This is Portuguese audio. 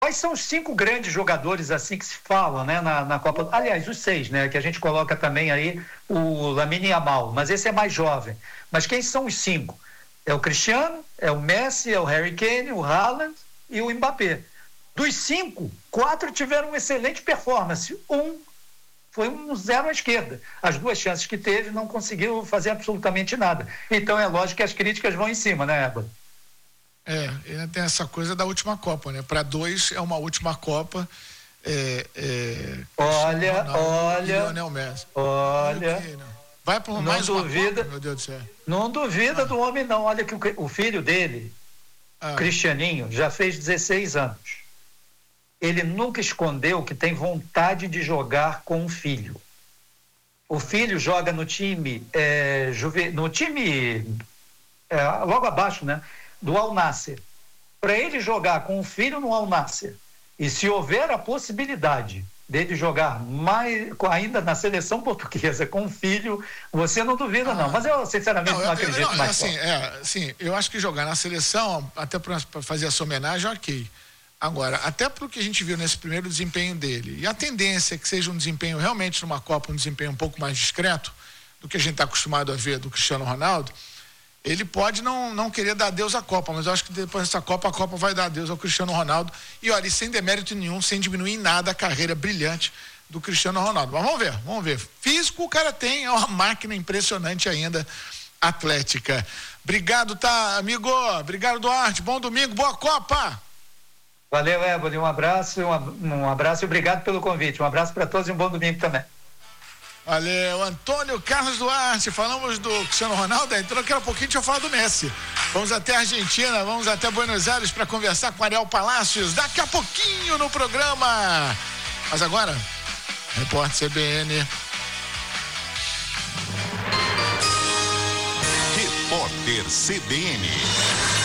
Quais são os 5 grandes jogadores assim que se falam, né, na Copa? Aliás, os 6, né, que a gente coloca também aí o Lamine Yamal, mas esse é mais jovem. Mas quem são os 5? É o Cristiano, é o Messi, é o Harry Kane, o Haaland e o Mbappé. Dos 5, 4 tiveram uma excelente performance. Foi um 0 à esquerda. As 2 chances que teve não conseguiu fazer absolutamente nada. Então é lógico que as críticas vão em cima, né, Eba? Tem essa coisa da última Copa, né? Para 2 é uma última Copa. Olha. Lionel Messi. Olha. Vai por mais uma Copa, meu Deus do céu. Não duvida do homem, não. Olha que o filho dele, Cristianinho, já fez 16 anos. Ele nunca escondeu que tem vontade de jogar com o filho. O filho joga no time, logo abaixo, né, do Al Nassr. Para ele jogar com o filho no Al Nassr, e se houver a possibilidade dele jogar mais, ainda na seleção portuguesa com o filho, você não duvida, não. Mas eu, sinceramente, não acredito mais. Sim, eu acho que jogar na seleção, até para fazer essa homenagem, ok. Agora, até pelo que a gente viu nesse primeiro desempenho dele, e a tendência é que seja um desempenho realmente numa Copa, um desempenho um pouco mais discreto do que a gente está acostumado a ver do Cristiano Ronaldo, ele pode não querer dar adeus à Copa, mas eu acho que depois dessa Copa, a Copa vai dar adeus ao Cristiano Ronaldo, e olha, sem demérito nenhum, sem diminuir em nada a carreira brilhante do Cristiano Ronaldo. Mas vamos ver. Físico o cara tem, é uma máquina impressionante ainda, atlética. Obrigado, tá, amigo? Obrigado, Duarte. Bom domingo, boa Copa! Valeu, Éboli, um abraço e obrigado pelo convite. Um abraço para todos e um bom domingo também. Valeu, Antônio Carlos Duarte, falamos do Cristiano Ronaldo, então daqui a pouquinho a gente vai falar do Messi. Vamos até a Argentina, vamos até Buenos Aires para conversar com Ariel Palácios, daqui a pouquinho no programa. Mas agora, repórter CBN. Repórter CBN.